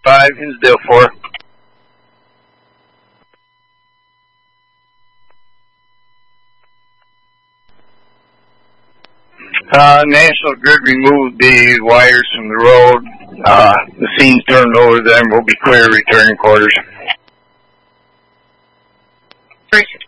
5, Hinsdale 4. National Grid removed the wires from the road. The scene's turned over there and we'll be clear returning quarters. 360.